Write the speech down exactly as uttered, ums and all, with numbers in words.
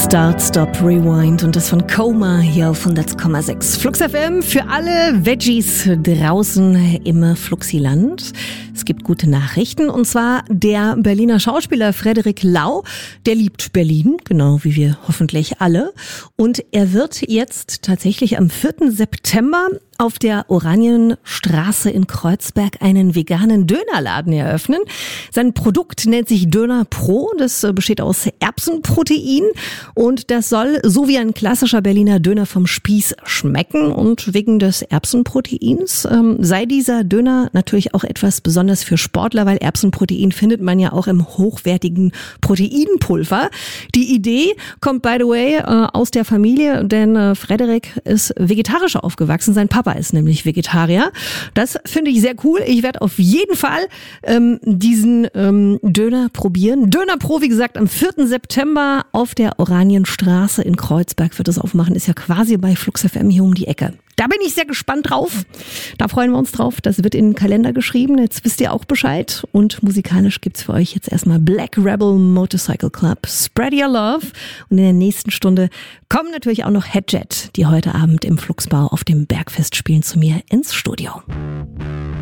Start, Stop, Rewind und das von Coma hier auf hundert Komma sechs. Flux F M für alle Veggies draußen im Fluxiland. Es gibt gute Nachrichten und zwar der Berliner Schauspieler Frederik Lau, der liebt Berlin, genau wie wir hoffentlich alle. Und er wird jetzt tatsächlich am vierten September auf der Oranienstraße in Kreuzberg einen veganen Dönerladen eröffnen. Sein Produkt nennt sich Döner Pro. Das besteht aus Erbsenprotein und das soll so wie ein klassischer Berliner Döner vom Spieß schmecken. Und wegen des Erbsenproteins ähm, sei dieser Döner natürlich auch etwas besonders für Sportler, weil Erbsenprotein findet man ja auch im hochwertigen Proteinpulver. Die Idee kommt, by the way, äh, aus der Familie, denn äh, Frederik ist vegetarisch aufgewachsen. Sein Papa ist nämlich Vegetarier. Das finde ich sehr cool. Ich werde auf jeden Fall ähm, diesen ähm, Döner probieren. Döner Pro, wie gesagt, am vierten September auf der Oranienstraße in Kreuzberg wird es aufmachen. Ist ja quasi bei Flux F M hier um die Ecke. Da bin ich sehr gespannt drauf. Da freuen wir uns drauf. Das wird in den Kalender geschrieben. Jetzt wisst ihr auch Bescheid. Und musikalisch gibt's für euch jetzt erstmal Black Rebel Motorcycle Club, Spread Your Love. Und in der nächsten Stunde kommen natürlich auch noch Headjet, die heute Abend im Fluxbau auf dem Bergfest spielen, zu mir ins Studio.